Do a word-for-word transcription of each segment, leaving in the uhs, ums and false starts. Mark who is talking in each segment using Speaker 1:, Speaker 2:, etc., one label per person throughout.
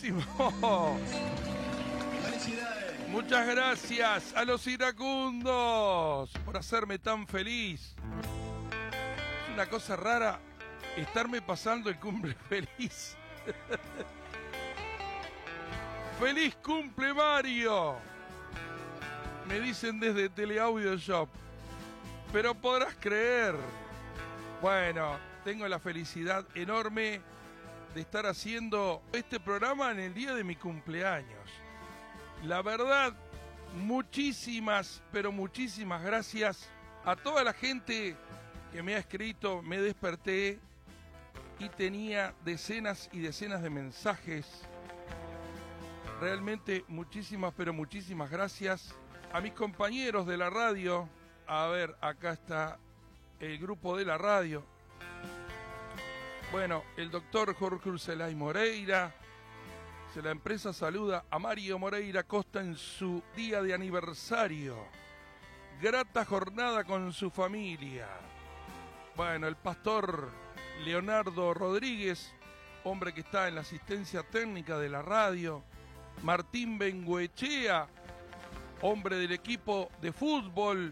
Speaker 1: buenísimo.
Speaker 2: ¡Felicidades!
Speaker 1: Muchas gracias a los iracundos por hacerme tan feliz. Es una cosa rara estarme pasando el cumple feliz. ¡Feliz cumple, Mario! Me dicen desde Teleaudio Shop. Pero podrás creer. Bueno, tengo la felicidad enorme de estar haciendo este programa en el día de mi cumpleaños. La verdad, muchísimas, pero muchísimas gracias a toda la gente que me ha escrito. Me desperté y tenía decenas y decenas de mensajes. Realmente muchísimas, pero muchísimas gracias a mis compañeros de la radio. A ver, acá está el grupo de la radio. Bueno, el doctor Jorge Urselay Moreira. La empresa saluda a Mario Moreira Costa en su día de aniversario. Grata jornada con su familia. Bueno, el pastor Leonardo Rodríguez, hombre que está en la asistencia técnica de la radio. Martín Bengoechea, hombre del equipo de fútbol.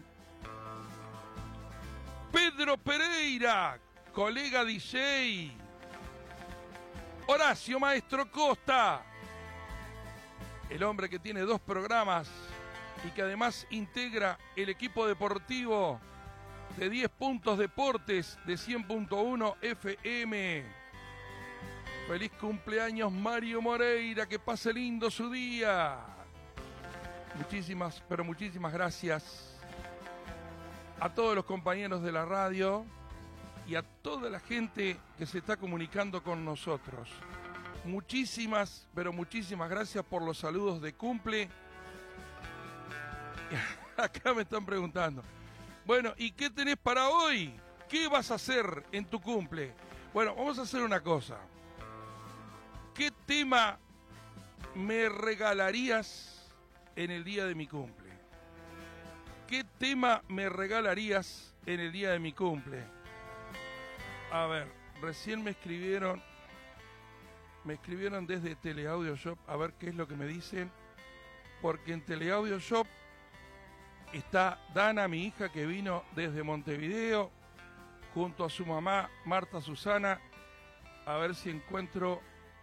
Speaker 1: Pedro Pereira, colega D J. Horacio Maestro Costa, el hombre que tiene dos programas y que además integra el equipo deportivo de diez Puntos Deportes de cien punto uno F M. Feliz cumpleaños, Mario Moreira, que pase lindo su día. Muchísimas, pero muchísimas gracias a todos los compañeros de la radio y a toda la gente que se está comunicando con nosotros. Muchísimas, pero muchísimas gracias por los saludos de cumple. Acá me están preguntando, bueno, ¿y qué tenés para hoy? ¿Qué vas a hacer en tu cumple? Bueno, vamos a hacer una cosa. ¿Qué tema me regalarías en el día de mi cumple? ¿Qué tema me regalarías en el día de mi cumple? A ver, recién me escribieron, me escribieron desde Teleaudio Shop, a ver qué es lo que me dicen, porque en Teleaudio Shop está Dana, mi hija, que vino desde Montevideo, junto a su mamá, Marta Susana. A ver si encuentro...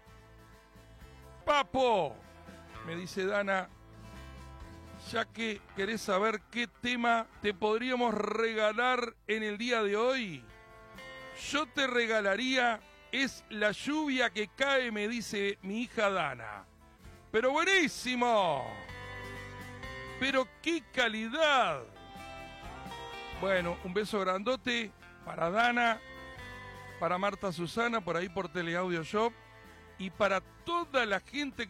Speaker 1: ¡Papo! Me dice Dana, ya que querés saber qué tema te podríamos regalar en el día de hoy, yo te regalaría Es la lluvia que cae, me dice mi hija Dana. ¡Pero buenísimo! ¡Pero qué calidad! Bueno, un beso grandote para Dana, para Marta Susana, por ahí por Teleaudio Shop, y para toda la gente